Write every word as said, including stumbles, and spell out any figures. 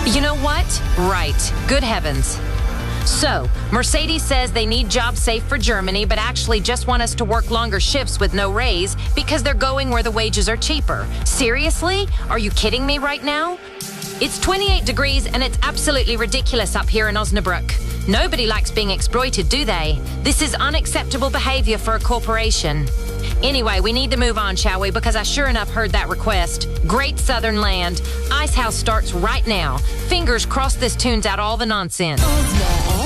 You know what? Right. Good heavens. So, Mercedes says they need jobs safe for Germany, but actually just want us to work longer shifts with no raise because they're going where the wages are cheaper. Seriously? Are you kidding me right now? It's twenty-eight degrees and it's absolutely ridiculous up here in Osnabrück. Nobody likes being exploited, do they? This is unacceptable behavior for a corporation. Anyway, we need to move on, shall we? Because I sure enough heard that request. Great Southern Land. Icehouse starts right now. Fingers crossed this tunes out all the nonsense.